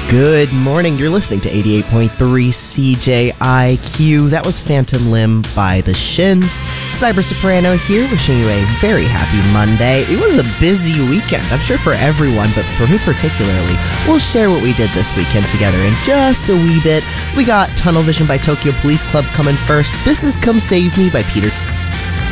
Good morning. You're listening to 88.3 CJIQ. That was Phantom Limb by the Shins. Cyber Soprano here, wishing you a very happy Monday. It was a busy weekend, I'm sure for everyone, but for me particularly. We'll share what we did this weekend together in just a wee bit. We got Tunnel Vision by Tokyo Police Club coming first. This is Come Save Me by Peter